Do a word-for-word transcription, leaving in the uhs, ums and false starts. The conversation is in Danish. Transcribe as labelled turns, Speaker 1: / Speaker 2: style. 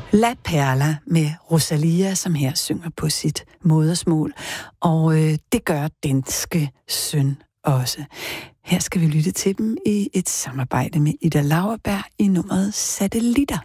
Speaker 1: La Perla med Rosalia, som her synger på sit modersmål. Og øh, det gør danske søn også. Her skal vi lytte til dem i et samarbejde med Ida Lauerberg i nummeret Satellitter.